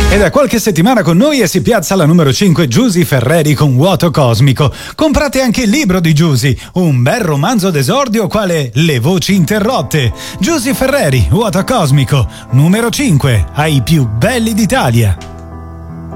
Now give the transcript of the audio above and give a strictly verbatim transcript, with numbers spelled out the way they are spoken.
E da qualche settimana con noi e si piazza alla numero cinque Giusy Ferreri con Vuoto Cosmico. Comprate anche il libro di Giusy, un bel romanzo d'esordio quale Le voci interrotte. Giusy Ferreri, Vuoto Cosmico, numero cinque, ai più belli d'Italia.